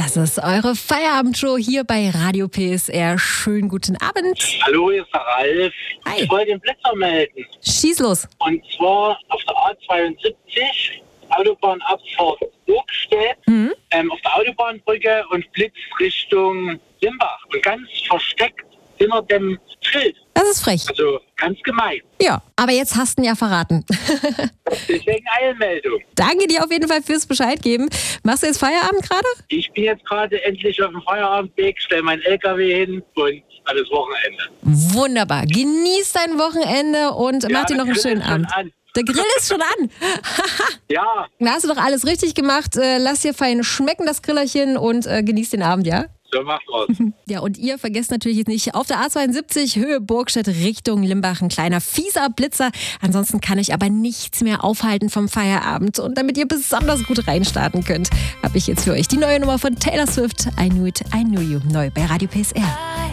Das ist eure Feierabendshow hier bei Radio PSR. Schönen guten Abend. Hallo, hier ist der Ralf. Hi. Ich wollte den Blitzer melden. Schieß los. Und zwar auf der A72, Autobahnabfahrt Burgstedt, auf der Autobahnbrücke und Blitz Richtung Limbach. Und ganz versteckt hinter dem Schild. Das ist frech. Also ganz gemein. Ja, aber jetzt hast du ihn ja verraten. Deswegen Eilmeldung. Danke dir auf jeden Fall fürs Bescheid geben. Machst du jetzt Feierabend gerade? Ich bin jetzt gerade endlich auf dem Feierabendweg, stelle meinen LKW hin und alles Wochenende. Wunderbar. Genieß dein Wochenende und mach dir noch einen schönen Abend. Der Grill ist schon an. Ja. Da hast du doch alles richtig gemacht. Lass dir fein schmecken, das Grillerchen, und genieß den Abend, ja? So macht wir's. Ja, und ihr vergesst natürlich jetzt nicht, auf der A72 Höhe Burgstedt Richtung Limbach ein kleiner fieser Blitzer. Ansonsten kann euch aber nichts mehr aufhalten vom Feierabend. Und damit ihr besonders gut reinstarten könnt, habe ich jetzt für euch die neue Nummer von Taylor Swift, I Knew It, I Knew You, neu bei Radio PSR.